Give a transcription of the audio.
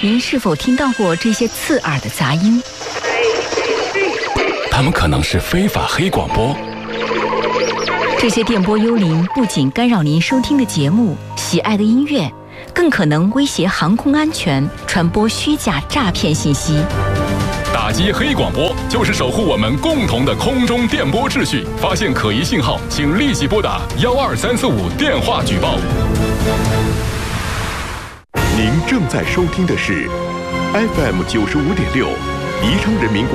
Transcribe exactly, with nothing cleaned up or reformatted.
您是否听到过这些刺耳的杂音？ 它们可能是非法黑广播。 这些电波幽灵不仅干扰您收听的节目、喜爱的音乐，更可能威胁航空安全，传播虚假诈骗信息。 打击黑广播就是守护我们共同的空中电波秩序。发现可疑信号，请立即拨打幺二三四五电话举报。 您正在收听的是 F M 九十五点六，宜昌人民广